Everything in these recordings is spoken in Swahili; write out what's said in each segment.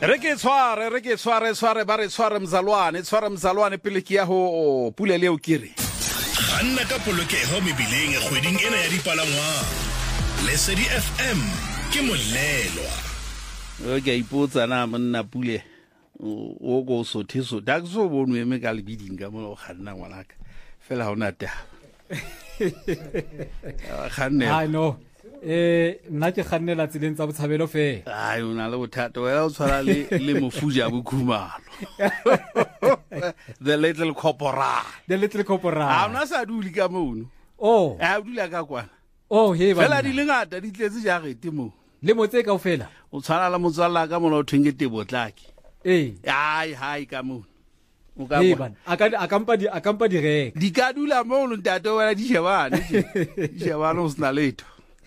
re ke tshware ba re tshware mzalwane pele ke ya ho pule leo kire ganna ka polokeho mebileng kgweding ena ya dipalangwang. Lesedi FM ke molelwa. Okay, ipotsa na monna pule o go sothiso da go bonwe me ka lebiding ka mo ganna ngwanaka fela ha ona taba ganne I know nna ke gannela tseleng tsa botshabelo fe ai una le bothata wena o tshwara le mofuja bokhumalo the little corporal a una sa duli ka mono a dula ka kwana he ba fela di lengata di tletse ja gete mo le motse ka ofela o tshwana la motswalla ka mona o thengete botlaki hai ka mono o ka bona a kampa di reka di ka dula mo ntate wena di shebana o sna letho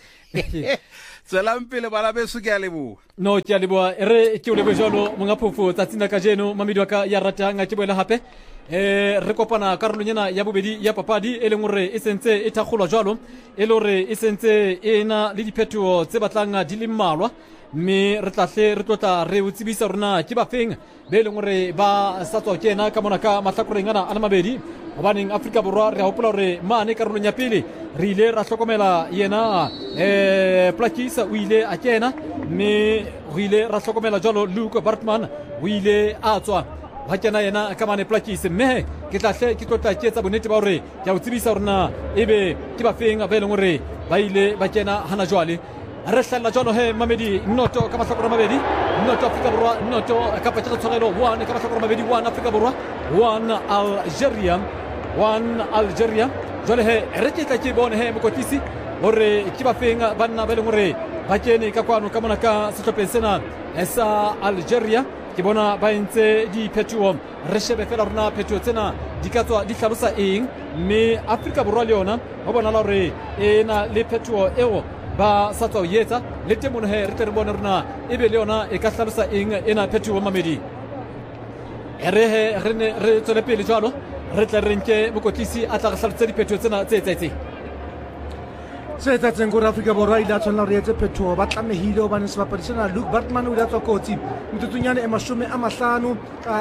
tsela mpele bala beso ke a leboa no ke a leboa re ke o lebo jalo monga phofo tsa tsina ka jeno mamedi wa ka ya ratang a ke boela hape re kopana karolonyana ya bobedi ya papadi e leng hore e sentse e thakgolwa jalo e le hore e sentse e na le diphetoho tse batlang di le mmalwa mme re tlahle re tlotla re o tsebisa rona ke ba feng be leng hore ba sa tswa kena ka mona ka mahlakoreng ana a le mabedi hobaneng Afrika Borwa re hopola hore mane karolong ya pele re ile ra hlokomela yena Plakisa o ile a kena mme re ile ra hlokomela jalo Luke Bartman o ile a tswa ba kena yena ka mane Plakisa mme ke tlahle ke tlotla ke etsa bonnete ba hore ke a o tsebisa rona ebe ke ba feng ba leng hore ba ile ba kena hana jwale re hlalla jalo he mamedi noto ka mahlakora mabedi noto Afrika Borwa noto ka patla tshwarelo 1 ka mahlakora mabedi 1 Afrika Borwa 1 Algeria jole he re ke tla ke bone he mokotisi hore ke ba fenga banna ba le hore ba kene ka kwano ka mona ka sehlopheng sena sa Algeria ke bona ba entse di phethoho re shebe fela rona phethoho tsena di ka tswa di hlalosa eng mme Afrika Borwa le yona ho bona la hore ena le phethoho eo ba sa tswa yetsa le temono he re tle bona rona e be le yona e ka hlalosa eng ena phethoho mamedi re tsole pele jalo re tla re nke mokotlisi a tla hlalosa diphethoho tsena tse etsetseng se etsetseng gore Afrika Borwa ile a tshwanela re etse phethoho ba tlamehile hobane sebapadi sena Luke Bartman o ile a tswa kotsi metsotsonyane e 50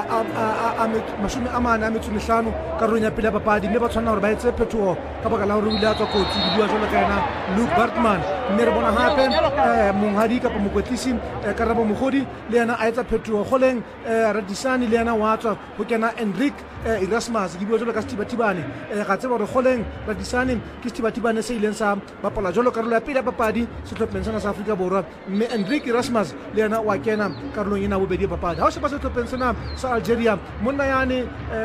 karolong ya pele ya papadi mme ba tshwanela hore ba etse phethoho ka baka la hore o ile a tswa kotsi di bua jalo ka yena Luke Bartman mme re bona hape monghadi kapa mokwetlisi Karabo Mogodi le yena a etsa phethoho goleng Radisani le yena wa tswa ho kena Enric Erasmus di bua jalo ka Setibatibane ga tseba hore goleng Radisani ke Setibatibane se ileng sa bapala jalo karolo ya pele ya papadi sehlopheng sena sa Afrika Borwa mme Enric Erasmus le yena wa kena karolong ena bobedi ya papadi ha o sheba sehlopheng sena sa Algeria monna yane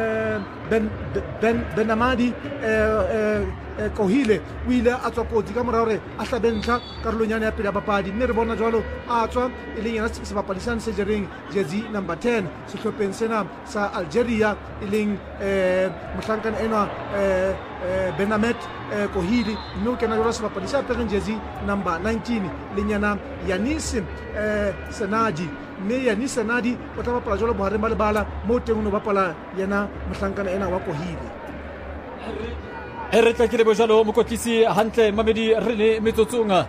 Benamadi Kohile o ile a tswa kotsi ka mora hore a hlabentlha karolonyana ya pele ya papadi mme re bona jwalo a tswa e leng yena sebapadi sa se jereng jersey number 10 sehlopheng sena sa Algeria e leng mohlankana ena Benamet Kohili mme o kena jwalo sebapadi sa pereng jersey number 19 lenyana Yanis Senadi mme Yanis Senadi o tla bapala jwalo bohareng ba lebala mo teng o no bapala yena mohlankana ena wa Kohili re tla ke le bojalo mokotlisi hantle mamedi re le metsotsong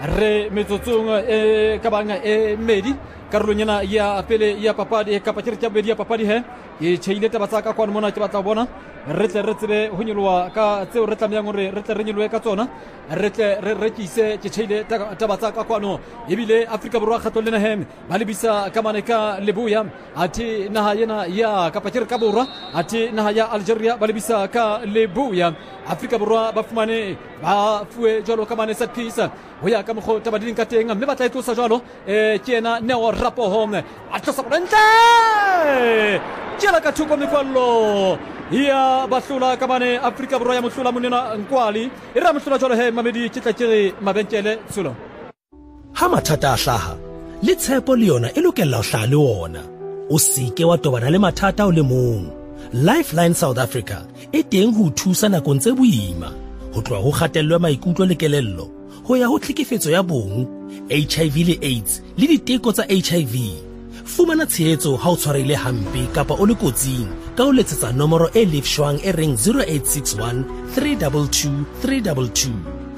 ka banga medi karolonyana ya pele ya papadi ka pakere tsa bedi ya papadi he e tshile taba tsa ka kwana mona ke batla bona re tle re tsebe ho nyolwa ka tseo re tlameang hore re tle re nyolwe ka tsona re tle re rekise ke tshile taba tsa ka kwano ebile Afrika Borwa khatlo lena he ba lebisa ka mane ka Lebuya ati naha yena ya ka pakere ka Borwa ati naha ya Algeria ba lebisa ka Lebuya Afrika Borwa ba fumane ba fuwe jalo ka mane set piece ho ya ka mokgo taba di ka teng mme ba tla itlosa jalo ke ena Neo Rapo home a tlosa bontle jela ka thoko mekwallo ya bahlula ka mane Afrika Borwa ya mohlula monena Nkwali e ra mohlula jalo he mamedi ke tla ke mabenkele tsulo ha mathata a hlaha le tshepo le yona e lokela ho hlaha le wona o seke wa tobana le mathata o le mong Lifeline South Africa e teng ho thusa nakong tse boima ho tloha ho kgatello ya maikutlo le kelello ho ya ho tlhekefetso ya bong HIV le AIDS le diteko tsa HIV fumana tshehetso ha o tshwarehile hampe kapa o le kotsing ka ho letsetsa nomoro e lefshwang e reng 0861 322 322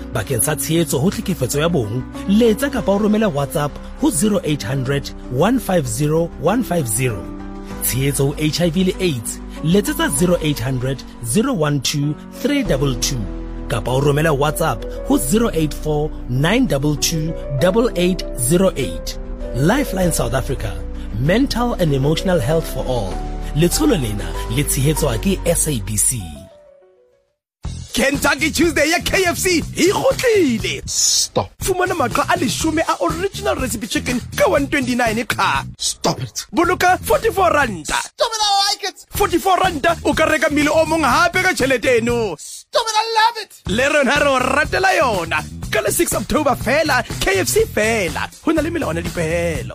bakeng sa tshehetso ho tlhekefetso ya bong letsa kapa o romela WhatsApp ho 0800 150 150 tshehetso ho HIV le AIDS letsetsa 0800 012 322 kapa o romela WhatsApp ho 084 922 8808 Lifeline South Africa, mental and emotional health for all. Letsholo lena le tshehetswa ke SABC. Kentucky Tuesday ya KFC e gotlile. Stop. Fumana maqha a 10 a original recipe chicken ka 129 kha. Stop it. Boloka 44 randa. Stop it, I like it. 44 randa o ka reka mile o mong hape ka tšhelete eno. Stop it, I love it. Le rona re o ratela yona. Ka le 6 October fela, KFC fela. Ho na le melawana di pehelo.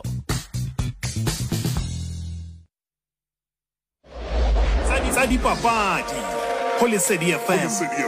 Sa dipapadi go Lesedi FM.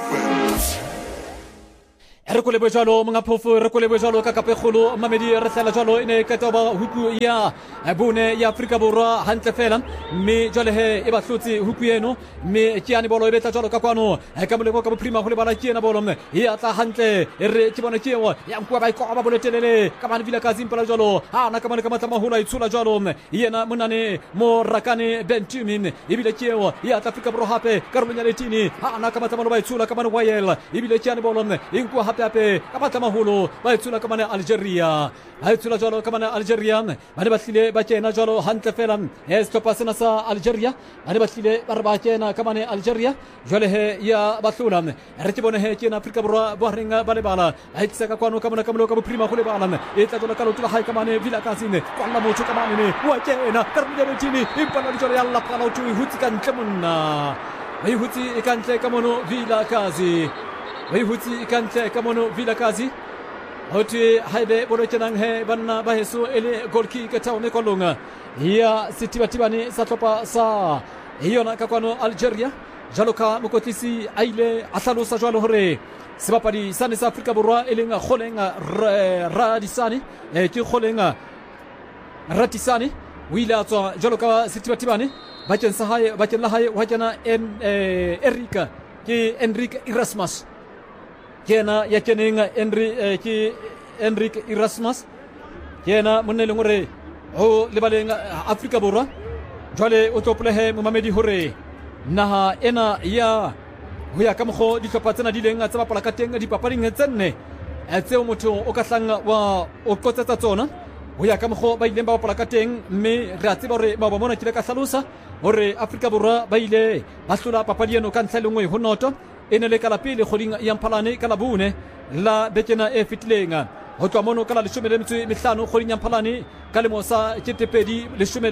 re ko lebe jalo monga phofu re ko lebe jalo ka kapegolo mamedi re tlela jalo ine ka toba huku ya bone ya Afrika Borwa hantle fela mme jale he e ba hlotse huku eno mme kiane bolo e betla jalo ka kwano ka molego ka boprima go le bala kiena bolo mme e atla hantle re tibona kiewa ya nkwa ba ikwa ba bolo telele ka bana vila ka zimpala jalo ha na ka bana ka matama hula itsula jalo yena monane mo rakane Bentumin ibile kiewa ya Afrika Borwa hape karolo nya letini ha na ka matama ba itsula ka bana wayel ibile kiane bolo inkwa hape ka matama hulu ba itsula ka bana Algeria ba itsula jalo ka bana Algeria bana batlile ba kena jalo hantle fela stopa sena sa Algeria bana batlile ba kena ka bana Algeria jole he ya batlula re tibone he kena Afrika Borwa ba ringa ba le bala a itsa ka kwano ka bana ka molo ka boprima go le bala e tla ka lotla ha ka bana vila kasine kwa la motho ka bana ne wa kena ka re ya tini impana jole ya la pala tu hutsi ka ntle monna ba hutsi e ka ntle ka mono vila kazi ba hutsi e ka ntle ka mono vila kazi hoti haibe bolo kenang he banna ba heso ele golki ka taune kolonga ya sitibatibani sa topa sa yona ka kwano Algeria jaloka mokotisi aile atlalo sa jwalo hore sebapadi sane sa Afrika Borwa elenga kholenga radisani ke kholenga ratisani wila tswa jaloka sitibatibani bakeng sa hae bakeng la hae wa kena Erika ke Enrique Erasmus kena ya kenenga Enrique Erasmus kena monne lengore o lebalenga Afrika Borwa jwale o toplehe Mohamedi hore naha ena ya ho ya ka mokgo dihlopha tsena di leng tsa bapala ka teng dipapading tsenne tseo motho o ka hlanga wa o qotsetsa tsona ho ya ka mokgo ba ileng ba bapala ka teng mme re a tseba hore ba mona kile ka hlalosa hore Afrika Borwa ba ile ba hlola papadi eno ka ntlha lengwe ho noto ene le kala pele kgoding ya Mphalane kala bune la bekena e fitilenga ho tswa mono kala 15 kgoding ya Mphalane ka lemo sa ketepedi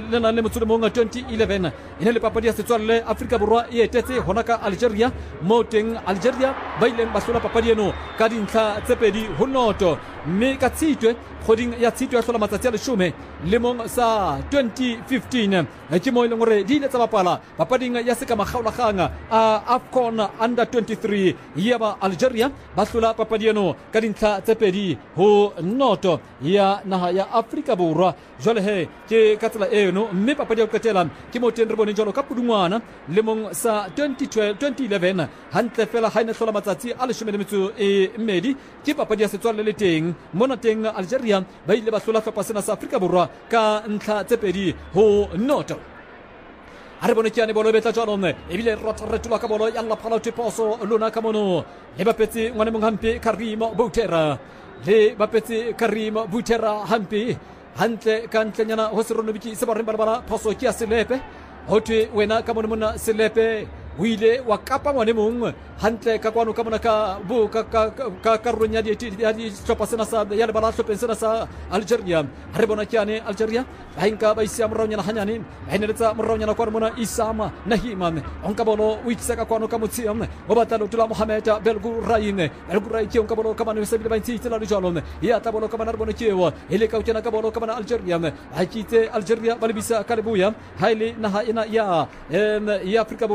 2011 ene le papadi ya setswalle Afrika Borwa e etetse hona ka Algeria mo teng Algeria ba ileng ba hlola papadi eno ka dintlha tse pedi ho noto mme ka Tshitwe kgoding ya Tshitwe ya hlola matsatsi a 10 lemong sa 2015 ke mo ile ngore di ile tsa bapala papading ya se ka makgaolakgang a AFCON under 23 ya ba Algeria ba hlola papadi eno ka dintlha tse pedi ho noto ya naha ya Afrika Borwa jwale he ke ka tsela eno mme papadi ya qetela ke mo teng re bone jalo ka Pudungwana lemong sa 2011 hantle fela ha ine hlola matsatsi a 12 ke papadi ya setswalle le teng mona teng Algeria ba ile ba hlola hlopha sena sa Afrika Borwa ka ntlha tse pedi ho noto a re bone kiane bolo e betla jalo ebile retula ka bolo ya la phala tiposo lona ka mono le bapetse ngwane mong hampe Karim Boutera le bapetse Karim Boutera hampe hantle ka ntlenyana ho se rono biki se ba reng bala phoso ke ya Selepe hotwe wena ka mono mona Selepe o ile wa kapa ngwane mong hantle ka kwano ka mona ka bo ka ronya di hlopha sena sa ya le bala hlopeng sena sa Algeria re bona kiane Algeria ba inka ba isia moraunyana hanyane ba ineletsa moraunyana kwa mona Isama Nahima onka bolo o itsa ka kwano ka motsiam o batla lotula Mohamed Belgourain ke onka bolo ka mona se bile ba ntsi la dijalo ya ta bolo ka mona re bona kiewa ile ka utena ka bolo ka mona Algeria ha kitse Algeria ba lebisa ka lebuya haile naha ina ya Afrika Borwa ile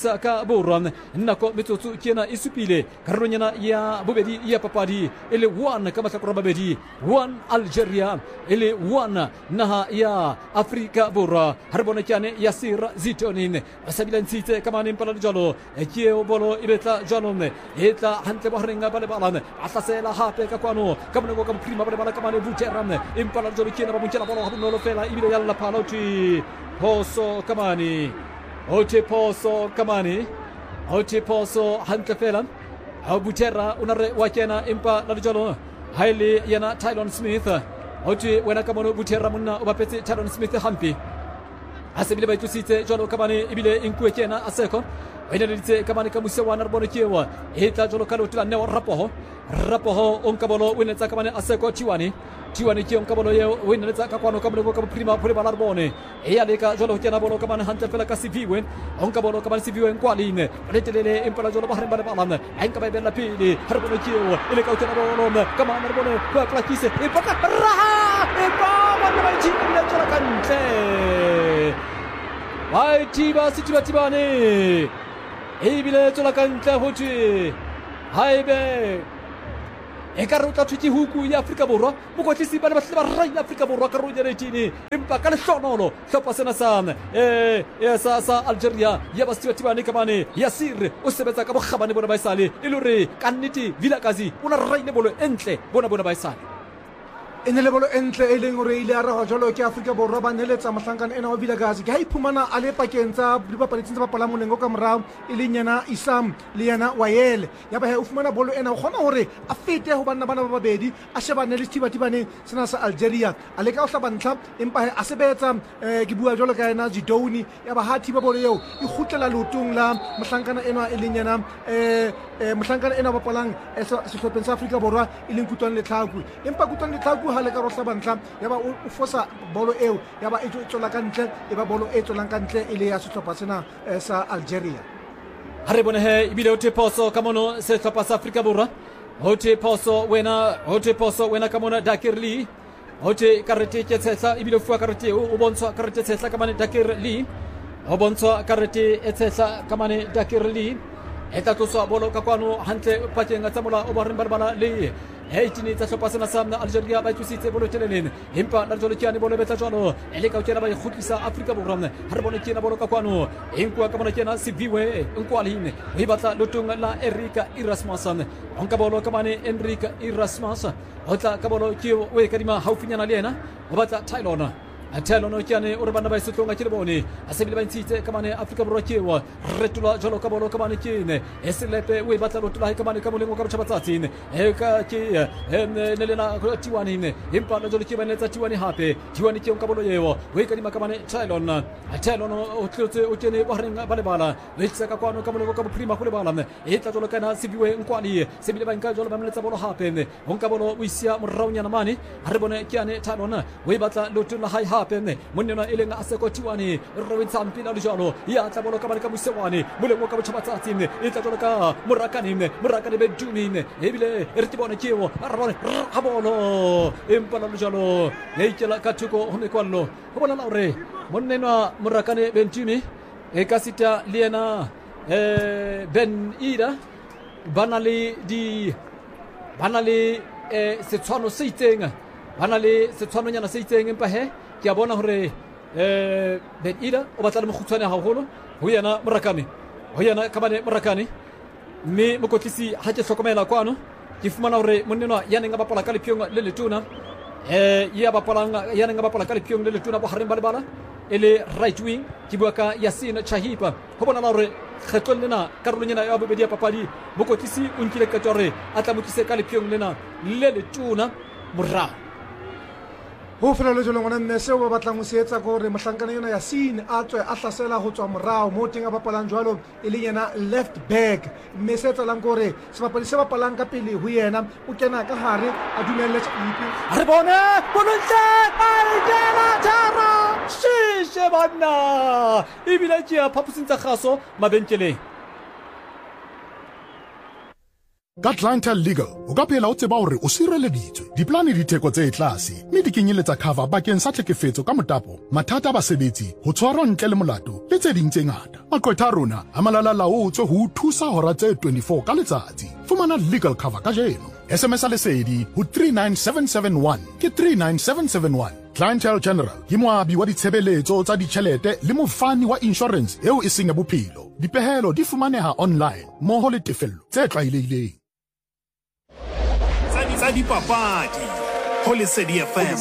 Afrika ka borwa nako metsotso ke ena e supile karolonyana ya bobedi ya papadi e le 1 ka mahlakore a babedi 1 Algeria e le 1 naha ya Afrika borwa ha re bona kyane ya Sira Zitonin ba sabila ntshitse ka mane mpala jalo ke o bolo e betla jalo e tla hantle ba renga ba le balana a hlasela hape ka kwano ka mone go ka prima ba le bala ka mane Buteram impala jalo ke ena ba montjela bolo ha bonolo fela ibile ya la paloti Poso kamani Oche Poso kamani Oche Poso hantle fela Butera unare wakena impa la jalo haile yana Tylon Smith Oche wena kamano Butera munna obapetse Tylon Smith hampi asebile ba tusitse jalo kamani ibile inkwe kena aseko ina ditse kamani ka musewa na bono kiewa eta jalo kalo tla ne rapoho onkabolo winetsa kamani aseko Tiwani ki onkabolo ye winetsa ka kwano kamano ka prima pole balar bone e aleka jalo kena bolo kamani hante pela ka siviwe onkabolo kamani siviwe nkwaline letelele impala jalo bahre bale balan enka ba bella pili harbono kiewa ile ka kena bolo kamani bolo kwa plakise e paka raha e ba ba chi ile jalo kante Vai tibane Ebile tola kanta hoji Haibe Ekarota tuti huku ya Afrika borwa Mukotlisi bana batle ba raina Afrika borwa ka roja retini impa ka lehlonono hlopasena sana sa Algeria ya basitibane kamane Yasir o sebetsa ka bogabane bona ba isale ilore kannete Vilakazi una raine bolo entle bona ba isale ene le bolo entle e leng gore ile a ra jalo ke Afrika borwa ba neletsa mahlankana ena o Vilakazi ke ha iphumana a le pakeng tsa dipapadi tse ba pala monengo ka morao e leng yana Isam le yana Wayele ya ba he o fumana bolo ena o gona gore a fete go bana ba babedi a shebane le thibatibane sena sa Algeria a le ka o hlabantla empa he a sebetsa ke bua jalo ka yana Jidoni ya ba ha thiba bolo eo e khutlela lotong la mahlankana ena e leng yana mahlankana ena ba palang sehlopheng sa Afrika borwa e leng Kutlwane Letlhakwe empa Kutlwane Letlhakwe ha le ka rohla bantla ya ba o fosa bolo eo ya ba e tsola ka ntle e ba bolo e tsolang ka ntle ile ya sehlopha sena sa Algeria ha re bone he ibile o Teposo ka mono sehlopha sa Afrika borwa o Teposo wena ka mona Dakirli o te karete ke tsetsa ibile fua karete o bontshwa karete tsetsa ka mane Dakirli o bontshwa karete e tsetsa ka mane Dakirli eta tswa bolo ka kwano hantle pakeng tsa mola o ba reng barbala le heitini tsa hlopha sena sa Algeria ba itsitse bolo teleleng empa la jolo kiane bolo betla jalo ele ka utela ba ikhutlisa Afrika borwa ha re bone kena bolo ka kwano enkwa ka bona kena Siviwe nkwalini e batla lotong la Erika Erasmus onka bolo ka mane Enrique Erasmus otla ka bolo ki o e kadima haufinyana le ena o batla Tylon kiane o re bana ba isotlonga ke le bone a sebile ba ntshitse ka mane Afrika borwa kewa retula jalo ka bolo ka mane kene e selepe o e batla lotula ka mane ka molengo ka botshabatsatsine e ka ke ne lena Tiwani empa la jolo ke ba netsa Tiwani hape Tiwani ke ka bolo yeo o e kadima ka mane Tylon o tlotse o kene ba renga ba le bala le tsa ka kwano ka molengo ka prima go le bala e tla jolo kana Siviwe nkwali sebile ba nka jolo ba mletsa bolo hape onka bolo o isia moraunyana mane ha re bone kiane Tylon o e batla lotula hai pene monena e lenga aseko Tiwani re ntsampila le jalo ya tla bolo ka bana ka Musewani molengo ka botshabatsatsine e tla jolo ka Morakane Bedumine e bile re tibone kewo a bone a bolo empala le jalo e ikela ka thuko ho mekwallo ho bona la re monena Morakane Bedumine e ka sita liena Ben Ida banale setshwano se itseng banale setshwano nyana se itseng empa he ke a bona hore Ben Ida o batla le mogutshwane haholo ho yena ka bane Morakane mme mokotlisi ha ke hlokomela kwano ke fumana hore monenwa ya neng ba pala ka lephiong le letona ya neng ba pala ka lephiong le letona bo hareng ba le bala e le right wing ke bua ka Yasin Chahipa ho bona hore kgetlo lena karolo nyena ya bobedi ya papadi mokotlisi o nkile ka tore a tla motlise ka lephiong lena le letona morao ho fela le jolo ngwana mme seo ba batlang o se etsa gore mohlankana yona Yasin a tswe a hlasela ho tswa morao mo teng a bapalang jwalo e le yena left back mme se etsalang gore sebapadi se bapalang ka pele ho yena o kena ka hare a dumelle Chipi re bone bonontle Algeria Tara shishe bana ibile ke a phapusintsa kgaso mabenkeleng Ka Clientele Legal, o ka phela o tseba hore o sireleditswe. Diplane di theko tse tlase, mme di kenyeletsa cover bakeng sa tlhekefetso ka motapo, mathata a basebetsi, ho tshwarwa ntle le molato, le tse ding tse ngata. Maqwetha a rona a malalalaotswe ho thusa hora tse 24 ka letsatsi. Fumana legal cover ka jeno. SMS a lesedi ho 39771 ke 39771. Clientele General ke moabi wa ditshebeletso tsa ditjhelete le mofani wa insurance eo e seng ya bophelo. Dipehelo di fumaneha online mmoho le tefello tse tlwaelehileng. Tsa dipapadi ho Lesedi FM.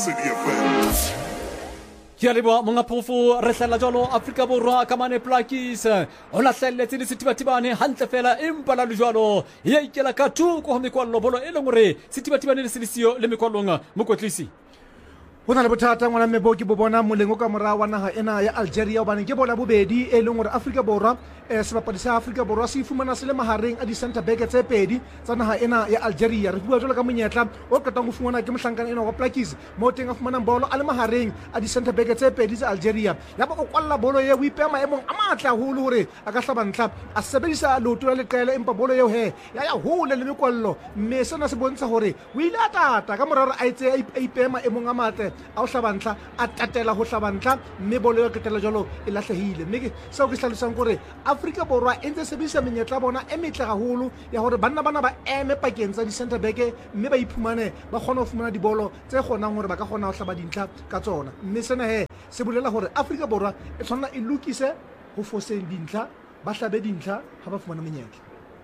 Ke a leboha monga phofo re hlahella jwalo Afrika Borwa Kamane Plakis o lahlelletse le setibatibane hantle fela empa la jwalo ya ikela ka thuko ho mekwallo bolo e leng hore setibatibane le sedisio le mekwallong mokwetlisi. Ho na le bothata ngwana mmebo ke bo bona molengo ka mora wa naha ena ya Algeria hobane ke bola bobedi e leng hore Afrika Borwa sebapadi sa Afrika Borwa se fumana se le mahareng a di center back tse pedi tsa naha ena ya Algeria. Re bua jwalo ka monyetla o qetang ho fumana ke mohlankana ena wa Plakis mo teng a fumana bolo a le mahareng a di center back tse pedi tsa Algeria. Ya ba o kwalla bolo ye o ipea maemong a matla haholo hore a ka hlabantla a sebedisa loto la leqele empa bolo eo he ya hole le mekwallo mme sena se bontsha hore o ile a tata ka moraro a itse a ipea maemong a matle a o hlabantla a tatela ho hlabantla mme bolo e qetela jwalo e lahlehile. Mme seo ke hlalosang gore Afrika Borwa e ntse sebedisa menyetla bona e metle haholo ya hore banna bana ba eme pakeng tsa di center back mme ba iphumane ba kgona ho fumana dibolo tse kgonang hore ba ka kgona ho hlaba dintlha ka tsona. Mme sena se bolela hore Afrika Borwa e tshwana e lokise ho foseng dintlha ba hlabe dintlha ha ba fumana menyetla.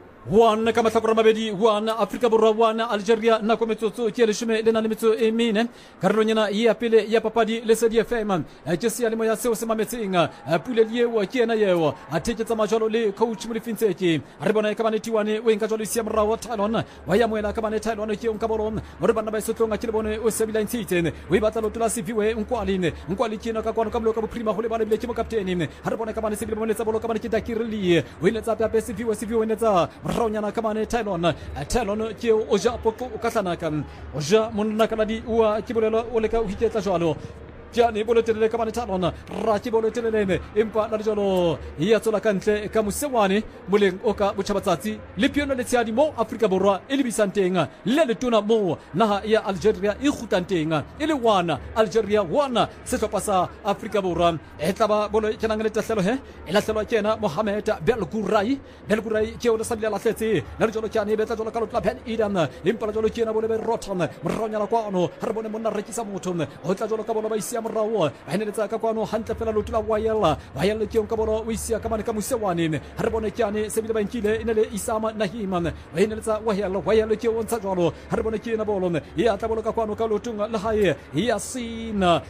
One ka mahlakore mabedi, one Afrika Borwa, one Algeria. Nako metsotso ke leshome le na le metso e mene karolonyana ya pele ya papadi Lesedi FM ke se ya le moya seo se mametseng pule lieo ke ena yeo a theketsa majalo le coach Molefintseke re bona ka bane T1 o enka jalo sia morao Thailand wa ya moela ka bane Thailand ke onka bolo re bana ba isotlonga ke le bone o sebila ntshitsen o batla lotula siviwe nkwali kena ka kwano ka mlo ka boprima go le bana bile ke mo kapteni re bona ka bane sebile bone tsa bolo ka bane ke Dakirili o ile tsa pa siviwe o ile tsa raonyana ka bane Thailand ke o ja poko o ka tlana ka o ja monna ka di wa ke bolelo o le ka o hitletsa jwalo Tiani bolo telele ka bane Thailand ra ke bolo telele empa la jalo ya tsola ka ntle ka Musewani moleng o ka botshabatsatsi le piano le tsiadi mo Afrika Borwa e le bisanteng le le tona mo naha ya Algeria e khutanteng e le wana Algeria wana sehlopha sa Afrika Borwa e tlaba bolo ke nang le tahlelo e lahlelwa kena Mohamed Belgurai ke o le sabile la tletse la jalo ke ane betla jalo ka lotla pen Idan empa la jalo kena bolo be rotan moronyana kwano re bone monna rekisa motho o tla jalo ka bolo ba isia morao a heneletsa ka kwano hantle fela lotula wayela ke onka bolo o isia ka mane ka Musewani re bone ke ane sebile ba nkile ene le Isama Nahiman a heneletsa wayela ke o ntsa jalo re bone ke na bolo ya tla bolo ka kwano ka lotunga la hae ya sina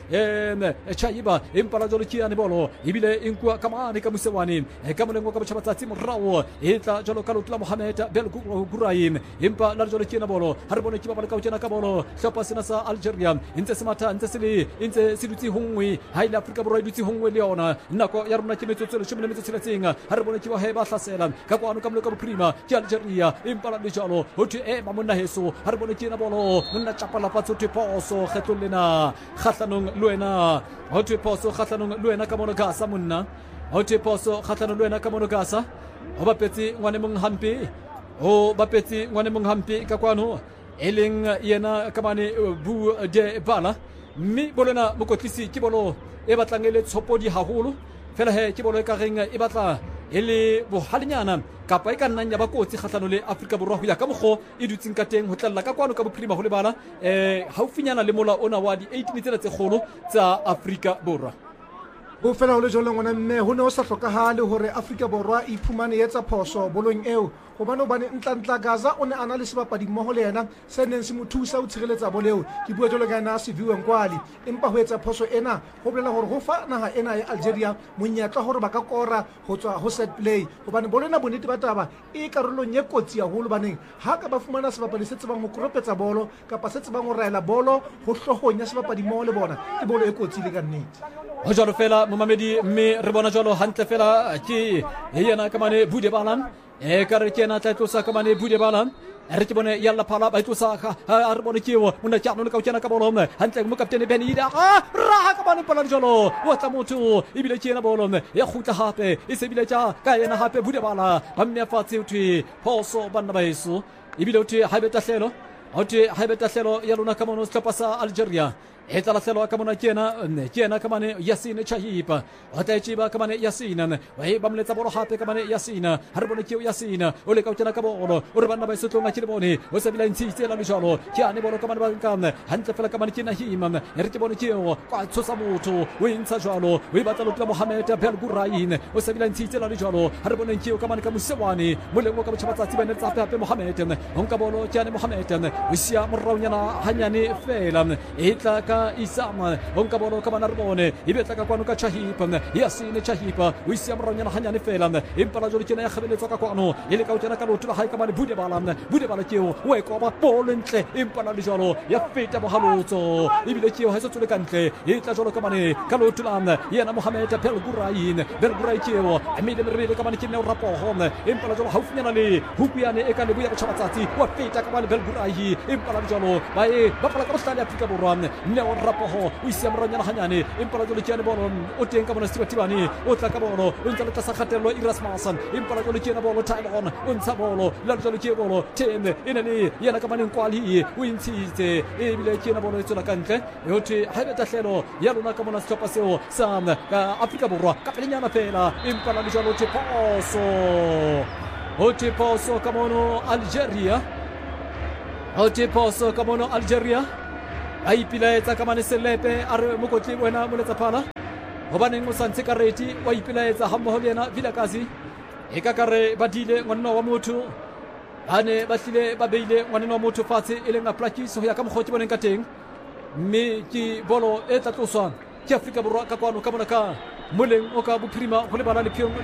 Chaiba empa la jalo ke ane bolo ibile inkwa ka mane ka Musewani ka molengo ka botshabatsatsi morao e tla jalo ka lotula Mohamed Belgurai empa la jalo ke na bolo re bone ke ba ka utena ka bolo hlopa sena sa Algeria ntse semata ntse sidutsi hongwe ha ile Afrika Borwa idutsi hongwe le yona nako ya rona ke metsotso le 10 metso tsheletseng ha re bone ke ba ba hlasela ka kwano ka mlo ka boprima ke Algeria empa la jalo ho thwe ba monna heso ha re bone ke na bolo monna chapala patso thwe poso kgetlollena khatlanong luena ho thwe poso khatlanong luena ka mono gasa monna ho thwe poso khatlanong luena ka mono gasa ho bapetsi ngwane mong hampe ka kwano eleng yena ka bane bu de bala mme bolena mokotlisi ke bolo e batlang le tshopodi haholo fela ke bolo ka reng e batla ele bohalinyana kapa e ka nnang ya ba kotsi kgatlano le Afrika Borwa ho ya ka mokgo e dutseng ka teng ho tlalla ka kwano ka boprima ho le bala haufinyana le mola ona wa di 18 tsena tse kgolo tsa Afrika Borwa bo fela ho le jolo ngwana mme ho ne o sa hlokahale hore Afrika Borwa e iphumane etsa phoso bolong eo hobane ntla Gaza o ne ana le sebapadi mmoho le yena se neng se mo thusa ho tshireletsa boleo ke bua jolo ka ena se viwe nkwali empa ho etsa phoso ena ho bolela hore ho fa naha ena ya Algeria monyetla hore ba ka kora ho tswa ho set play hobane bolena bonnete ba taba e karolong ye kotsi haholo baneng ha ka ba fumana sebapadi se tsebang ho koropetsa bolo kapa se tsebang ho raela bolo ho hlohonya sebapadi mmoho le bona ke bolo e kotsi le ka nnete ho jalo fela momamedi mme re bona jalo hantle fela ke yena ka mane bude balan ka re kena tla tlosa ka mane bude balan re ke bone yalla phala ba tlosa ka re bone ke monna tjano le ka kena ka bolo hantle mo kaptene Ben Ida ra ka bane pala jalo wa tla motho ibile kena bolo ya khutla hape e se bile tja ka yena hape bude bala ba mme fatshe uthi phoso banna ba yeso ebile o thwe ha be tahlelo o thwe ha be tahlelo ya lona ka mono setlhopha sa Algeria e tla latlhelwa ka mona ke ena ka mane Yassine Chahipa o tla tsiba ka mane Yassine wa e ba moletsa bolo hape ka mane Yassine ha re bone ke Yassine o le ka tsena ka bolo o re bana ba setlonga ke le bone o se bila ntshitse la lejalo ke ane bolo ka mane ba nkana hantle fela ka mane ke Nahima e re ke bone ke o kwa tshosa motho o intsha jalo o e batla lotla Mohamed Belgourain o se bila ntshitse la lejalo ha re bone ke o ka mane ka Musewani molengo ka botšhabatsi ba ne tsa hape Mohamed o nka bolo ke ane Mohamed o sia moraunyana hanyane fela e tla ka Isama onka bolo ka manarbone ibetla ka kwano ka Chahipa Yassine Chahipa o isia moraunyana hanyane fela impala jolo kena ya khabeletsa ka kwano ile ka utena ka lotla hae ka mane bude bala keo o e koba bolo ntle impala le jolo ya feta bohalotso ibile keo ha se tsole kantle e tla jolo ka mane ka lotla yena Mohamed Belgourain keo amile merebele ka mane ke ne rapoho impala jolo haufinyana le hupuyane e ka le buya botshabatsatsi wa feta ka mane Belgourain impala jolo ba e ba pala ka bohlale Afrika Borwa ne o rapoho o isia moranyana hanyane impala jolo ke ne bolo o teng ka mona Stewart-Tibani o tla ka bolo o ntse le tsa khatelo Erasmus impala jolo ke ne bolo Tylon o ntsha bolo la jolo ke bolo teme ene le yena ka mane Nkwali o intshitse e bile ke ne bolo e tsela kantle e o thwe ha beta hlelo ya lona ka mona setlhopha seo sa ka Afrika Borwa ka pelenyana fela impala le jolo poso ka mono Algeria poso ka mono Algeria a ipilaetsa ka mane Selepe a re mokotli wena moletsa phala hobaneng o santse kareti wa ipilaetsa hammoho le yena Vilakazi e ka kare badile ngwana wa motho ane ba hlile ba beile ngwana wa motho fatshe e leng a plakiso ya ka mokgoti boneng ka teng mme ke bolo e tla tloswa ke Afrika Borwa ka kwano ka mona ka moleng o ka bophirima go le bana le Phiong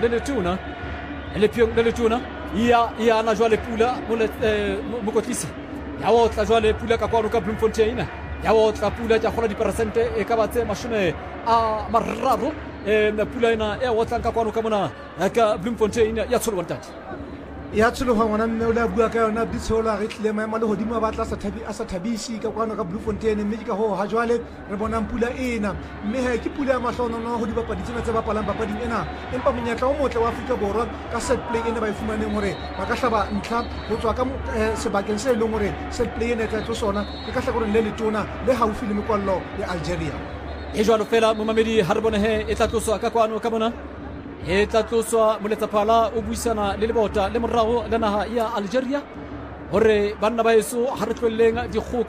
le letona ya na jwa le pula mokotlisi ya o tla jwa le pula ka kwano ka Bloemfontein ya o tla pula ja gola dipersente e ka batse mashome a mararo pula ena e o tla ka kwano ka mona ka Bloemfontein ya tsholo ntati ya tshologa ngwana mme o le a bua ka yona ditsholo re tlile maemo le godimo a batla a sa thabisi ka kwano ka Bloemfontein mme ke ka ho ha jwale re bonang pula ena mme he ke pula ya mahlonono go dibapadi tsena tse bapalang papading ena empa monyetla o motle wa Afrika Borwa ka set play ena ba e fumaneng hore ba ka hlaba ntlha go tswa ka sebakeng se leng hore set play ena tla tsona ke ka hlakoreng le letona le haufi le mekwallo ya Algeria e jwalo fela momamedi ha re bone he e tla tloswa ka kwano ka mona e tla tloswa moletsa phala o buisana le lebota le morago le naha ya Algeria hore banna ba eso ha re tlwelleng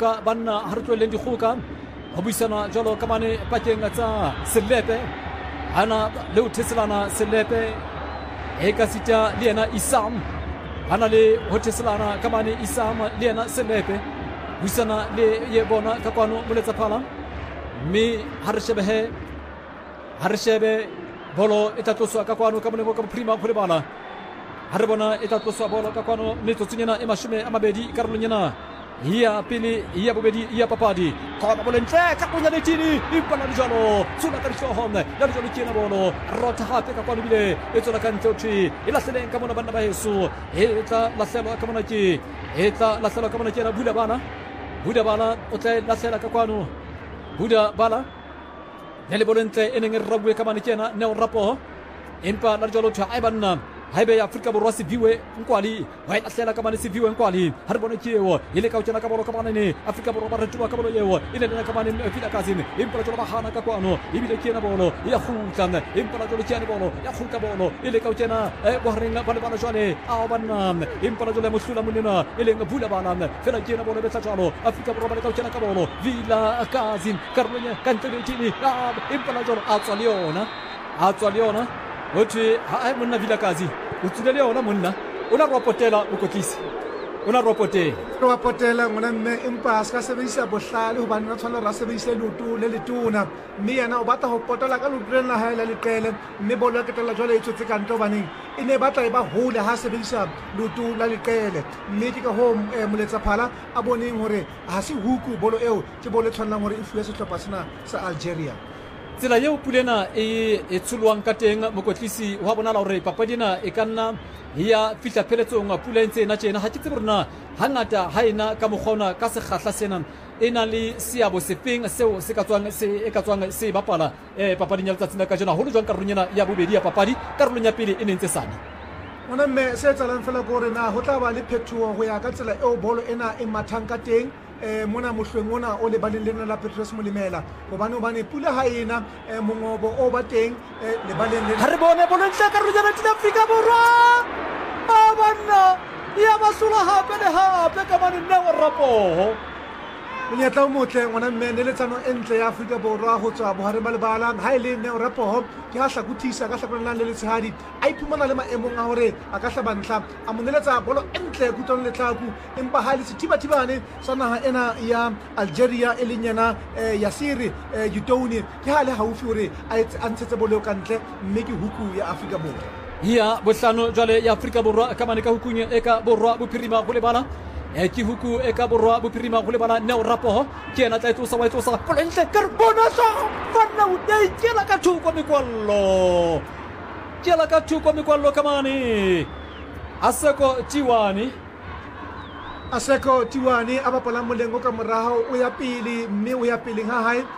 dikgoka ho buisana jalo ka mane pakeng tsa Selepe ana le o theselana Selepe e ka sita le yena Isam ana le ho theselana ka mane Isam le yena Selepe buisana le ye bona ka kwano moletsa phala mme ha re shebe bolo e tla tloswa ka kwano ka molengo ka bophirima go le bala ha re bona e tla tloswa bolo ka kwano metsotsonyana e mashome a mabedi karolonyana ya pele ya bobedi ya papadi ka bolo ntle ka kunya letini impana le jalo tsuna ka dihlooho la jalo ke na bolo rotha hape ka kwano bile e tsona ka ntle uthi e lahleleng ka mona banna ba heso e tla lahlelwa ka mona na Buda bana o tla lahlela ka kwano Buda bala le bolente e neng e rabue ka mane kena ne o rapo empa la jalo thwa ai banna haibe ya Afrika Borwa se biwe Nkwali wa lahlela ka mane se biwe Nkwali ha re bone kewo ile ka utjena ka bolo ka mane ne Afrika Borwa ba re tuwa ka bolo yewo ile le ka mane Vilakazi empa la jalo ba hana ka kwano ibile kena bolo ya khutla empa la jalo kena bolo ya khutla bolo ile ka utjena bo harenga bana bana jwale a banna empa la jalo mohlula monena ile ngabula bana fela kena bolo betla jalo Afrika Borwa ba ka utjena ka bolo Vilakazi Karlonya kantele tini empa la jalo a tswa leona othi ha monna Vilakazi o tsulele yona monna o la rapotela mokotlisi o la rapotela ngwana mme empa ska sebedisa bohlale ho bana tshwana ra sebedisa lutu le letona mme yana o batla ho potela ka lutu lena ha ila leqele mme bolo ke tla jwale e tsotse ka nto baneng e ne batla e ba hole ha sebedisa lutu la leqele mme ke ka ho moletsa phala a boneng hore ha se huku bolo eo ke bolo tshwanang hore e fuwe sehlopha sena sa Algeria tsela yeo pulena e tshulwang ka teng mokotlisi wa bonala hore papadina e kanna ya fitla pheletsong a pula ntse na tjena ha ke tsebe rena hangata ha ena ka mogona ka segahla sena ena le seabo sefeng seo se ka tswang se bapala papading ya letsatsi la ka jena holo jwang karolonyana ya bobedi ya papadi karolong ya pele e ne ntse sane ngwana mme se etsalang fela ko gore na go tla ba le phetogo go ya ka tsela eo bolo ena e mathang ka teng mona mohlweng ona o lebaleng lena la Petrus Molemela gobane pula ha ena mongobo o ba teng lebaleng le ha re bone bolo ntla ka rujana tla Afrika Borwa a banna ya basula hape le hape ka bana Neo Rapoho monyetla o motle ngwana mme neletsano e ntle ya Afrika Borwa go tswa bohare ba lebala ha ile Neo Rapoho ke ha hlakuthisa ka hlakolelang le letshehadi a iphumana le maemong a hore a ka hlabantla a moneletsa bolo e ntle kutlong le tlaku empa ha le sethibathibane sa naha ena ya Algeria e leng yena Yassir Yitouni ke ha le haufi hore a ntshetse bolo ka ntle mme ke huku ya Afrika Borwa ya bohlano jwale ya Afrika Borwa ka mane ka hukunya e ka Borwa bophirima go lebala ke huku e ka Borwa bophirima go lebala Neo Rapoho ke ena tla etsosa wa etsosa bolo ntle ka bona sa fana o dai ke la ka thuko mikwallo ka mane Aseko Tiwani a bapala molengo ka morago o ya pele mme o ya peleng ha hae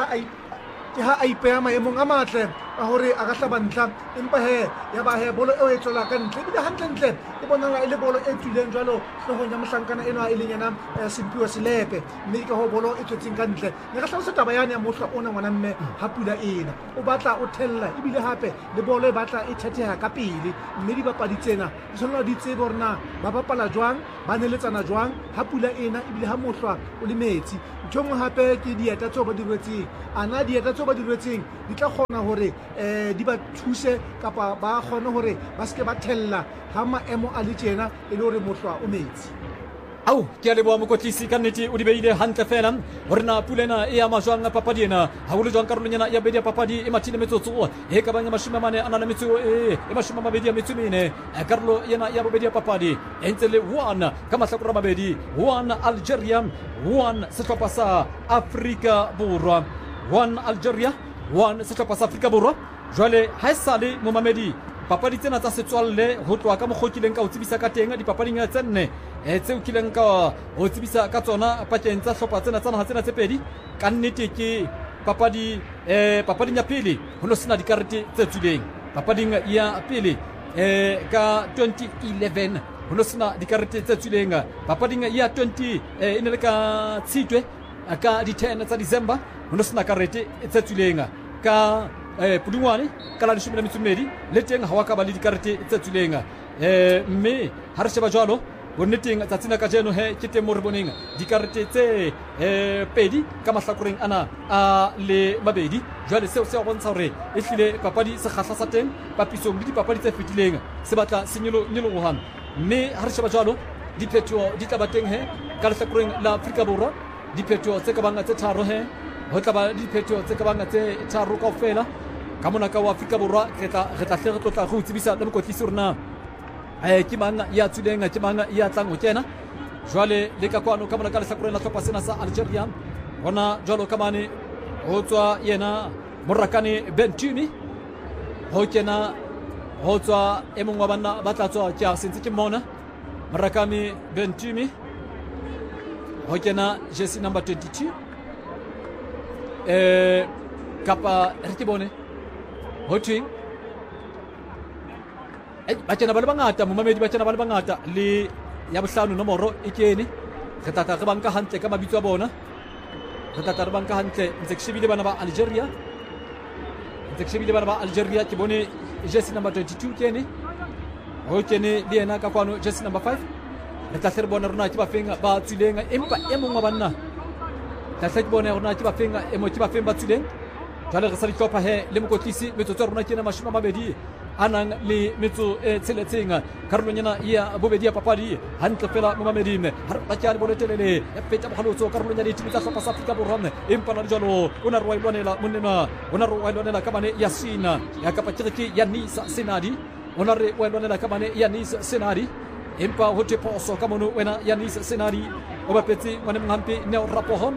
ke ha a ipeha maemong a matle a hore a ka hlabantla empa ya ba bolo e tswela ka ntle bile hantle e bonala e le bolo e tswileng jwalo hlohong ya mohlankana ena e leng yena Simpiwe Selepe mme ka ho bolo e tswetseng ka ntle ne ka hlalosa taba yana ya mohla ona ngwana mme ha pula ena o batla o thella ebile hape le bolo e batla e thetheha ka pele mme di bapadi tsena di tshwanela di tsebe hore na ba bapala jwang ba neletsana jwang ha pula ena ebile ha mohla o le metsi ntho hape ke dieta tseo ba di rwetseng ana dieta tseo ba di rwetseng di tla kgona hore di ba thuse kapa ba kgone hore ba se ke ba thella ha maemo a le tjena e le hore mohlwa o metsi au ke a leboha mokotlisi ka nnete o di beile hantle fela hore na pulena e ama jwang papadi ena ha go le jwang karolonyana ya bedi ya papadi e mathile metsotso e ka bang ya 40 a na le metso e 24 ya metso mene karolo yena ya bobedi ya papadi e ntse le 1 ka mahlakore a mabedi 1 Algeria 1 sehlopha sa Afrika Borwa 1 Algeria 1 sehlopha sa Afrika Borwa jwale ha esale momamedi papadi tsena tsa setswalle ho tloa ka mokhokileng ka o tsebisa ka teng dipapading tse nne tseo kileng ka o tsebisa ka tsona pakeng tsa hlopha tsena tsa naha tsena tse pedi ka nnete ke papading ya pele ho no sena dikarete tse tswileng papading ya pele ka 2011 ho no sena dikarete tse tswileng papading ya 20 e ne le ka Tshitwe ka di 10 tsa December ho no sena karete tse tswileng ka Pudungwane ka la 12 le teng ha wa ka ba le dikarete tse tswileng mme ha re sheba jwalo bonneteng tsatsina ka jeno ke teng mo re boneng dikarete tse pedi ka mahlakoreng ana a le mabedi jwale seo se a bontsha hore e hlile papadi se kgahla sa teng papisong le dipapadi tse fetileng se batla senyoloha mme ha re sheba jwalo diphetoho di tla ba teng ka lehlakoreng la Afrika Borwa diphetoho tse ka banga tse tharo ho tla ba diphetoho tse ka banga tse tharo kaofela ka mona ka wa Afrika Borwa re tla go tsebisa le mokotlisi rona ke mang ya tswileng ke mang ya tlang ho kena jwale le ka kwano ka mona ka lehlakoreng la hlopha sena sa Algeria hona jwalo ka mane ho tswa yena Morakane Bentumi ho kena ho tswa e mongwe wa banna ba tla tswa ke a sentse ke mona Morakane Bentumi ho kena jersey number 22 kapa re ke bone ho twing ba tsena ba le bangata momamedi ba tsena ba le bangata le ya bohlano nomoro e kene re tata re banka hantle ka mabitso a bona re tata re banka hantle ntse ke shebile bana ba Algeria ke bone jersey number 22 kene ho kene le ena ka kwano jersey number 5 re tla re bona rona ke ba feng ba tsileng empa e mongwe wa banna tla ke bona rona ke ba feng ba tsileng jwale re sa di hlopha le mokotlisi metsotso rona ke na 20 anang le metso e tsheletseng karolonyana ya bobedi ya papadi hantle fela momamedi ha re tla bolo telele ya feta bogolotso karolonyana ya ditimi tsa hlopha sa Afrika Borwa empa na jalo o na re wa ilwanela monnena o na re wa ilwanela ka bane ya Sina ya kapa kiriki ya Nisa Senadi o na re wa ilwanela ka bane ya Nisa Senadi empa ho te poso ka mono wena ya Nisa Senadi o bapetse ngwane mhampi Neo Rapoho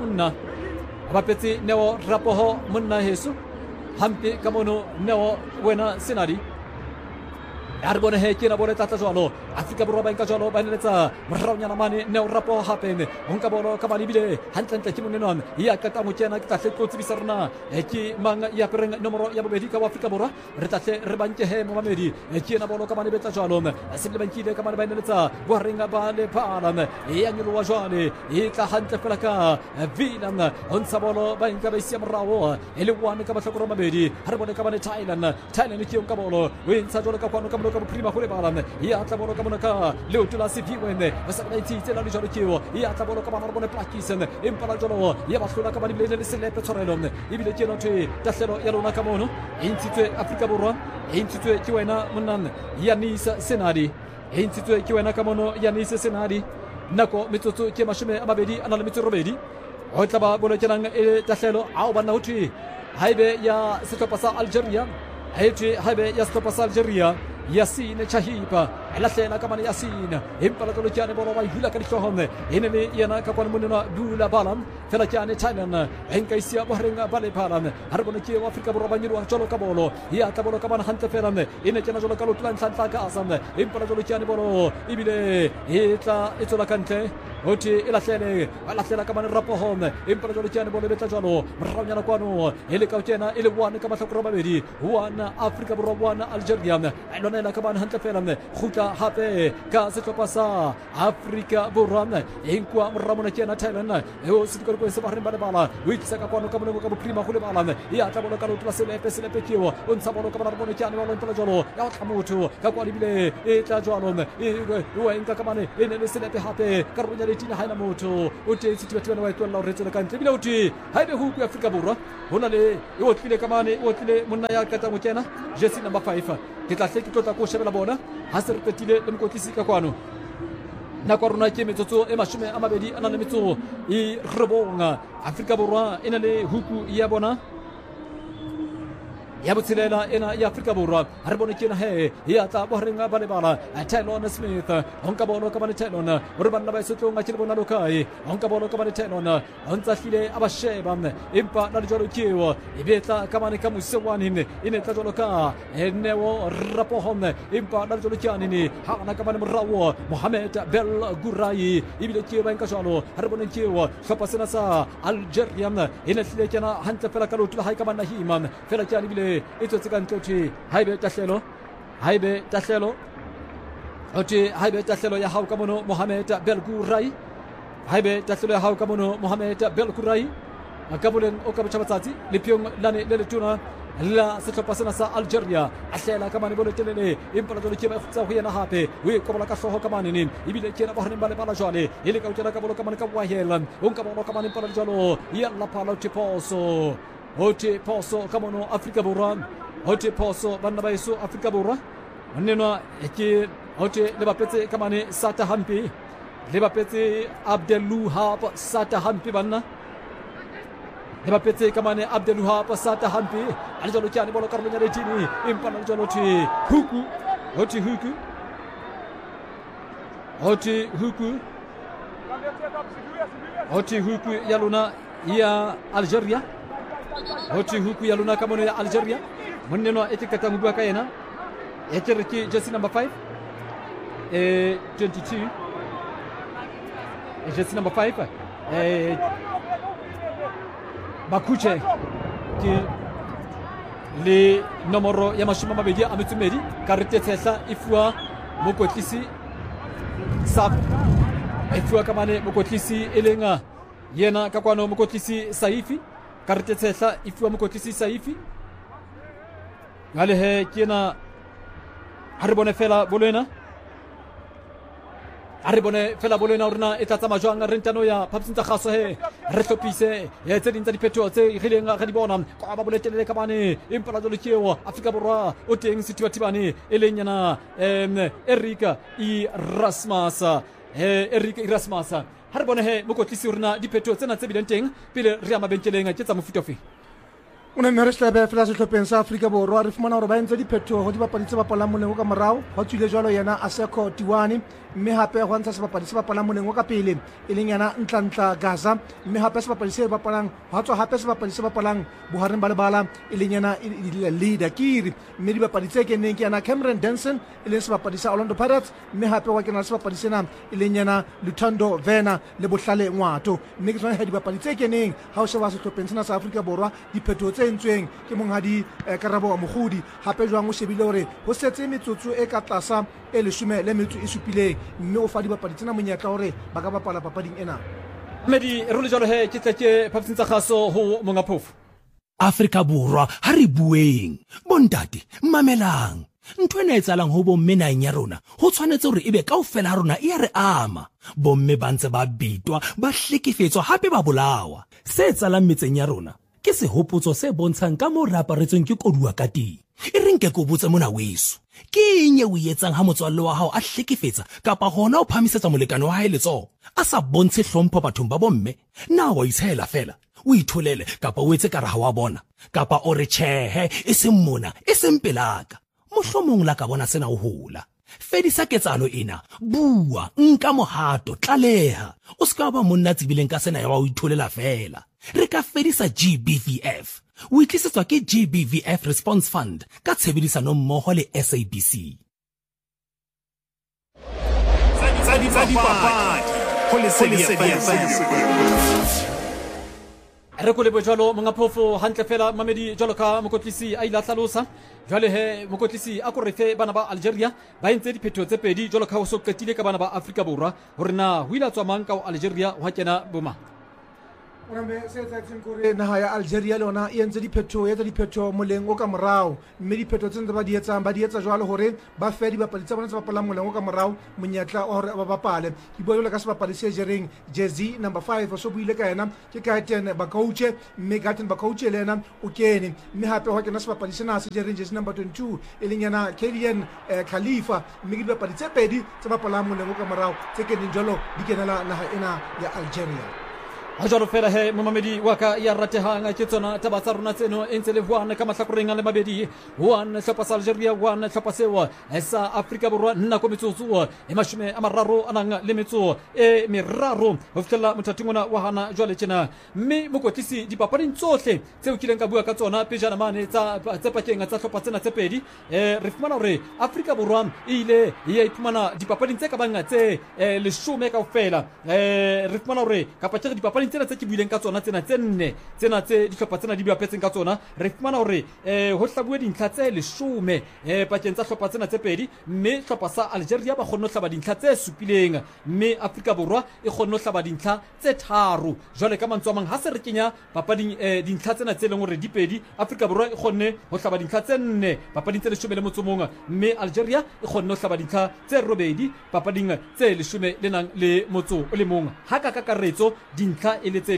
monna heso hampi ka mono Neo wena Senadi re bone he ke na bone tlatla jwalo Afrika Borwa ba nka jwalo ba neletsa moraunyana mane Neo Rapo hape o nka bolo ka bane bile hantle ke monenwana ya qeta mo kena ke tlahle tlo tsebisa rena ke mang ya pereng nomoro ya bobedi ka Afrika Borwa re tlahle re banke he mo mamedi ke na bolo ka bane betla jwalo se le bankile ka bane ba neletsa bo renga ba le phala ya nyolo wa jwale e tla hantle fela ka Vilan on sa bolo ba nka ba sia morao ele wane ka batlhokoro mabedi ha re bone ka bane Thailand ke ka bolo we ntsha jwalo ka kwano ka bolo ka prima go le bala ya tla bolo ka bona ka leoto la Siviwene ba sa ba itse la le jwalo keo ya tla bolo ka bana re bone Plakisen empa la jwalo ya ba hlola ka bane le le selepe tshwarelo ebile ke no thwe tahlelo ya lona ka mono e ntshitswe Afrika Borwa e ntshitswe ke wena monnan Yanisa Senadi e ntshitswe ke wena ka mono Yanisa Senadi nako metsotso ke mashome a mabedi a na le metso robedi o tla ba bolo kenang e tahlelo a o bana ho thwe haibe ya sehlopha sa Algeria haibe ya sehlopha sa Algeria Yassine Chahipa lahlela ka mane Yassine empa la tlo kyane bolo ba hula ka dihlohone ene le yena ka kwana monena dula balam fela kyane Thailand enka isia bohrenga bale balam har bona ke wa Afrika Borwa ba nyirwa jolo ka bolo ya ta bolo ka bana hantle fela ene kyana jolo ka lotlan tlantla ka asam empa la tlo kyane bolo ibile etla etsola kante oti lahlela ka mane Rapo home empa la tlo kyane bolo betla jolo mraunyana kwano ele ka kyana ele wana ka matlhokoro mabedi wana Afrika Borwa wana Algeria nela ka bana hantle fela khuta hape ka sehlopha sa Afrika Borwa enkwa moramona kena Thailand o se dikolo se ba re bana bala o itsa ka kwano ka mona ka prima go le bala ya tla bona ka lotla selepe keo o ntsa bona ka bana bona kyane ba lona jolo ya tla motho ka kwa libile e tla jwalo o enka ka mane ene le selepe hape ka ronya le tina haina motho o te tsi tibana wa itwa la re tsela ka ntle bile o ti haibe hu ku Afrika Borwa hona le o tlile ka mane o tlile monna ya ka tamo kena jersey number 5 ke tla hle ke tota ko shebela bona ha se re petile le mokotlisi ka kwano na kwa rona ke metsotso e mashome a mabedi a na le metso e rebonga Afrika Borwa ena le huku ya bona ya botselela ena ya Afrika Borwa ha re bone kena he ya tla bo renga ba le bala Taylor Smith onka bolo ka bane Taylor re banna ba setlo nga tshile bona lokai onka bolo ka bane Taylor ontsa hlile abasheba empa na jolo kiewo ebetla ka bane ka musewani ine tla jolo ka Neo Rapo home empa na jolo kyani ni ha na ka bane Morawo Mohamed Bel Gurai ibile kiewo enka jolo ha re bone kiewo hlopa sena sa Algeria ine hlile kana hantle fela ka lotla ha ka bana himan fela kyani bile ito tsikanto thi haibe tahlelo oti haibe tahlelo ya hau ka mono Mohamed Belgurai haibe tahlelo ya hau ka mono Mohamed Belgurai akabulen o ka batsatsi le piong lane le tuna la sehlopha sena sa Algeria a hlela ka mane bolo telele empa la jole ke ba futsa ho yena hape o e kobola ka hloho ka mane neng ebile ke na ba hore ba le bala jwale ile ka utela ka bolo ka mane ka Wahel o nka bolo ka mane pa la jalo ya la pala tiposo Ote poso kamono Afrika Borwa ote poso banna ba iso Afrika Borwa nnenwa ke ote le bapetse kamane Sata Hampi le bapetse Abdelouhab Sata Hampi banna le bapetse kamane Abdelouhab Sata Hampi ali jolo kyane bolo karlo nyare tini impana jolo ti huku ote huku yaluna ya Algeria oti huku ya luna kamono ya Algeria moneno etikata ngubwa kayena etiriki jersey number 5 22 jersey number 5 Bakuche ki le nomoro ya mashima mabedi a metsumedi karete tsela ifua mokotlisi sap ifua kamane mokotlisi elenga yena ka kwano mokotlisi Saifi karete tsela ifua mokotlisi Saifi ngale he kena haribone fela bolena rena e tlatsa majwang re ntano ya phapsinta kgaso he re hlopise ya tse dintsa diphetho tse rileng ga di bona kwa ba boletelele ka bane empa la jolo kiewo Afrika Borwa o teng setibatibane eleng yana Erika Erasmus ha re bone he mokotlisi rena diphetho tsena tse bileng teng pele re ya mabenkeleng ke tsa mofuta fe o ne mme re hlebe fela sehlopheng sa Afrika Borwa re fumana hore ba entse diphetoho di bapadi tse bapalang moleng ka morao ho tswile jwalo yena Aseko Tiwani mme hape ho ntsha sebapadi se bapalang moleng ka pele e leng yana Ntlantla Gaza mme hape sebapadi se bapalang ho tswa hape sebapadi se bapalang bohareng ba lebala e leng yana Leader Kiri mme dibapadi tse keneng ke yana Cameron Denson e leng sebapadi sa Orlando Pirates mme hape wa kena sebapadi sena e leng yana Luthando Vena le Bohlale Ngwato mme ke tsona dibapadi tse keneng ha o sheba sehlopheng sena sa Afrika Borwa diphetoho tse entsweng ke monghadi Karabo wa Mogodi hape jwang o shebile hore ho setse metsotso e ka tlasa e 17 mme o fa dibapadi tsena monyetla hore ba ka bapala papading ena. Medi role jalo he ke tletse phaposing tsa kgaso ho monga phofu. Afrika Borwa ha re bueng bontate mamelang ntwe ena etsalang ho bomme nang ya rona ho tshwanetse hore ebe kaofela ha rona e re ama bomme ba ntse ba bitwa ba hlekefetswa hape ba bolawa se etsalang metseng ya rona ke sehopotso se bontshang ka mo re aparetsweng ke koduwa ka teng e reng ke go botse mona weso ke eng e o etsang ha motswalle wa hao a hlekefetsa kapa hona o phamisetsa molekane wa hae letso a sa bontshe hlompho bathong ba bomme na wa itshela fela o itholele kapa o etse kara ha wa bona kapa o re tjhehe e seng mona e seng pelaka mohlomong la ka bona sena o hola fedisa ketsalo ena bua nka mohato tlaleha o ska ba monna tsibileng ka sena ya wa o itholela fela re ka fedisa GBVF o itlisetswa ke GBVF Response Fund ka tshebedisano mmoho le SABC re ko lebo jalo monga phofo hantle fela mamedi jalo ka mokotlisi a ila tlalosa jwale he mokotlisi a ko refe bana ba Algeria ba entse diphetho tse pedi jalo ka ho so qetile ka bana ba Afrika Borwa hore na ho ila tswa mang ka Algeria ho kena boma Orambe se etsang gore naha ya Algeria le ona e entse diphetho moleng o ka morao mme diphetho tse ba di etsa jwalo hore ba fe dibapadi tsa bona tse bapalang moleng o ka morao monyetla hore ba bapale ke bua jwalo ka sebapadi se jereng jersey number 5 so buile ka yena ke Gaten Bakouche mme Gaten Bakouche le yena o kene mme hape ho kena sebapadi sena se jereng jersey number 22 e leng yana Kylian Khalifa mme ke dibapadi tse pedi tse bapalang moleng o ka morao tse keneng jwalo di kenela naha ena ya Algeria. Ha jwalo fela he momamedi wa ka ya ratehang ke tsona taba tsa rona tseno e ntse le buana ka mahlakoreng a le mabedi one hlopha sa Algeria one hlopha sewa sa Afrika Borwa nna ko metsotso e 30 anang le metso e meraro ho fitela mothating ona wa hana jwale tjena mme mokotlisi dipapading tsohle tseo kileng ka bua ka tsona pejana mane tsa pakeng tsa hlopha tsena tse pedi re fumana hore Afrika Borwa ile ya iphumana dipapading tse ka banga tse 10 kaofela re fumana hore kapa tse dipapading tsena tse ke buileng ka tsona tsena tse nne tsena tse dihlopha tsena di bapetseng ka tsona re fumana hore ho hlabue dintlha tse 10 pakeng tsa hlopha tsena tse pedi mme hlopha sa Algeria ba kgonne ho hlaba dintlha tse 7 mme Afrika Borwa e kgonne ho hlaba dintlha tse 3 jwale ka mantswe a mang ha se re kenya papading dintlha tsena tse leng hore di pedi Afrika Borwa e kgonne ho hlaba dintlha tse 4 papading tse 11 mme Algeria e kgonne ho hlaba dintlha tse 8 papading tse 11 ha ka kakaretso dintlha e le tse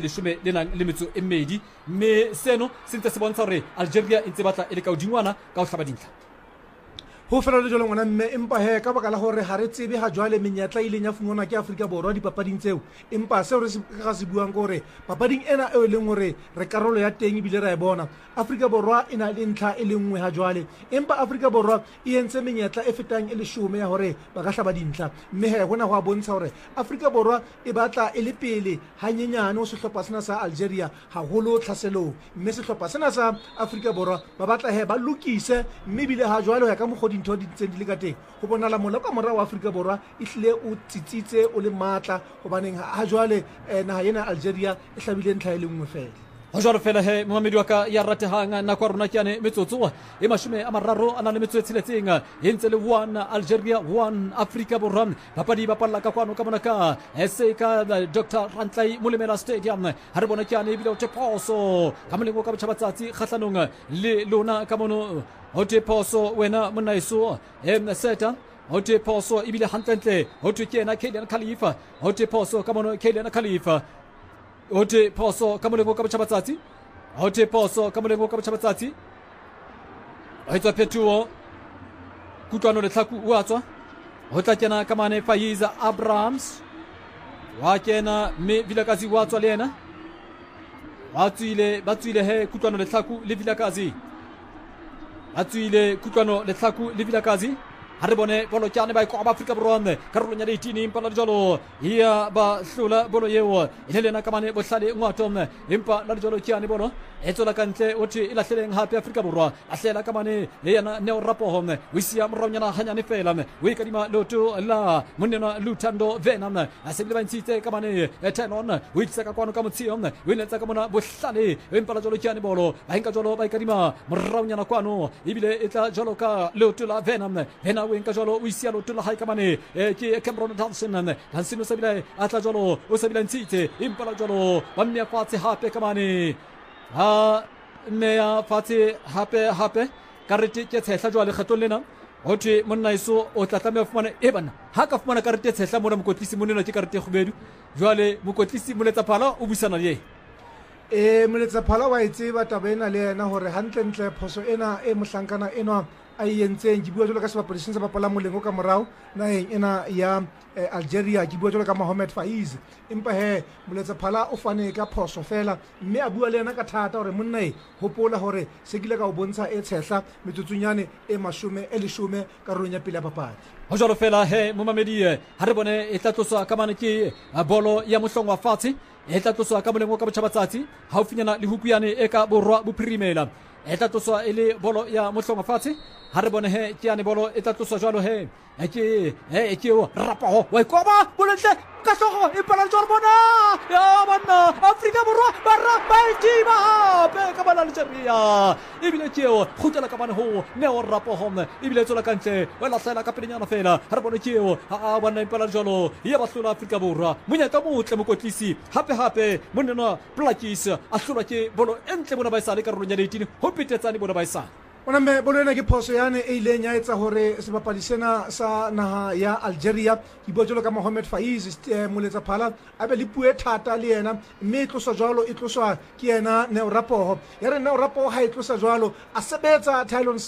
12 mme seno se ntse se bontsha hore Algeria e ntse batla e le ka hodingwana ka ho hlaba dintlha ho fela le jolong ngwana mme empa he ka baka la hore ha re tsebe ha jwale menyetla ile nya fungwana ke Afrika Borwa dipapading tseo empa se re se buang gore papading ena e leng hore re karolo ya teng bile ra e bona Afrika Borwa ina le ntlha e le nngwe ha jwale empa Afrika Borwa e entse menyetla e fetang e le 10 ya hore ba ka hlaba dintlha mme he hona ho a bontsha hore Afrika Borwa e batla e le pele hanyenyane o sehlopha sena sa Algeria haholo tlhaselong mme sehlopha sena sa Afrika Borwa ba batla he ba lokise mme bile ha jwale ya ka mogodi ntho di tseng di le ka teng go bonala mola ka mora wa Afrika Borwa e hlile o tsitsitse o le matla go baneng ha jwale naha ena Algeria e hlabile ntlha e le nngwe fela ho jwalo fela he momamedi wa ka ya ratehang na kwa rona kyane metsotso e 30 ana le metso e tsheletseng e ntse le 1 Algeria 1 Afrika Borwa papadi bapalla ka kwano ka mona ka ka Dr. Rantlai Molemela Stadium ha re bona kyane e bile o teposo ka molengo ka botjhabatsatsi kgahlanong le lona ka mono o teposo wena monaiso seta o teposo e bile hantle o tekena Kylian Khalifa o teposo ka mono Kylian Khalifa Ote poso ka molengo ka botjhabatsatsi Ote poso ka molengo ka botjhabatsatsi a etsa phethuo kutlwano le tlhaku o a tswa ho tla kena ka mane Faiza Abrahams wa kena mme Vilakazi wa tswa le yena ba tswile he kutlwano lehlaku le Vilakazi ba tswile kutlwano lehlaku le Vilakazi ha re bone bolo tjane ba ikwa ba Afrika Borwa karolong ya 18 empa la jalo ya ba hlola bolo yeo ile lena ka mane bohlale ngwato empa la jalo tjane bolo e tsola ka ntle o thi ila hleleng hape Afrika Borwa a hlela ka mane yana Neo Rapoho o isia moronyana hanyane fela o ikadima loto la monena Lutando Venam a se ba ntshitse ka mane Tenon o itse ka kwano ka motshio o iletsa ka mona bohlale empa la jalo tjane bolo ba hinka jalo ba ikadima moronyana kwano ibile etla jalo ka loto la Venam wenka jolo o isia loto la hae ka mane ke Cameron Danson o sabile atla jolo o sabile ntshitse empa la jolo ba mmea fatshe hape ka mane ha mmea fatshe hape karete ke tshehla jwale kgetong lena ho thwe monna iso o tla tlameha fumana bana ha ka fumana karete tshehla mona mokotlisi monena ke karete khubedu jwale mokotlisi moletsa phala o busana le moletsa phala wa itseba tabena le yena hore hantle phoso ena mohlankana enwa a yentseng ke bua jolo ka sebapadi se bapala molengo ka morao naheng ena ya Algeria ke bua jolo ka Mohamed Faiz empa he moletsa phala o fane ka phoso fela mme a bua le yena ka thata hore monna hopola hore se kile ka o bontsha tshehla metsotsonyane 10 ka ronya pele ya papadi ho jalo fela he momamedi ha re bone e tla tloswa ka mane ke bolo ya mohlong wa fatshe e tla tloswa ka molengo ka botjhabatsatsi ha o finyana le hukuyane e ka borwa bophirimela e tla tloswa e le bolo ya mohlong wa fatshe ha re bone he ke yane bolo e tla tloswa jwalo he ke o Rapoho wa ikoba bolentle ka hlogo e pala jwalo bona ya banna Afrika Borwa ba rapa tima be ka bana Algeria ibile ke o khutela ka bana ho Neo Rapoho ibile tsola ka ntle wa la hlela ka pelenyana fela ha re bone ke o ha bana e pala jwalo ya ba hlola Afrika Borwa monyaka motle mokotlisi hape monena Plakis a hlola ke bolo entle bona ba isa le ka rolong ya 18 ho petetsane bona ba isa ona me bolo ena ke phoso yane e ileng ya etsa hore sebapadi sena sa naha ya Algeria ke bua jolo ka Mohamed Faiz moletsa phala a be le pue thata le yena mme e tloswa jwalo e tloswa ke yena Neo Rapoho ya re Neo Rapoho ha e tlosa jwalo a sebetsa Tylon